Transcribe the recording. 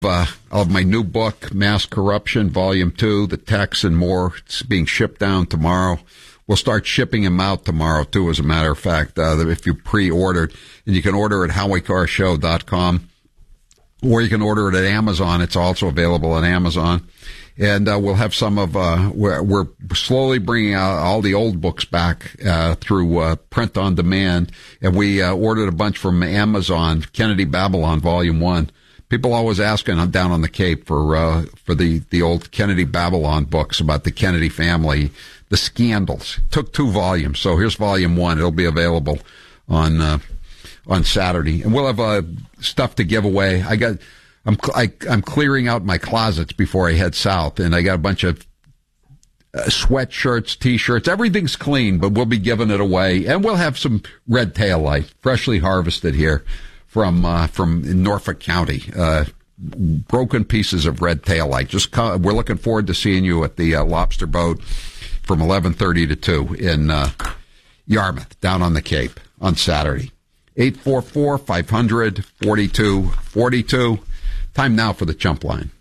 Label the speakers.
Speaker 1: of my new book, Mass Corruption, Volume 2, the text and more. It's being shipped down tomorrow. We'll start shipping them out tomorrow, too, as a matter of fact, if you pre-ordered. And you can order it at HowieCarrShow.com, or you can order it at Amazon. It's also available on Amazon. And we'll have some of, we're slowly bringing out all the old books back through print on demand. And we ordered a bunch from Amazon, Kennedy Babylon, Volume 1. People always asking down on the Cape for the old Kennedy Babylon books about the Kennedy family, the scandals. Took 2 volumes, so here's Volume 1. It'll be available on Saturday, and we'll have stuff to give away. I'm clearing out my closets before I head south, and I got a bunch of sweatshirts, T-shirts. Everything's clean, but we'll be giving it away, and we'll have some red tail light, freshly harvested here from Norfolk County. Broken pieces of red tail light. We're looking forward to seeing you at the Lobster Boat from 11:30 to 2 in Yarmouth, down on the Cape on Saturday. 844-500-4242. Time now for the Chump Line.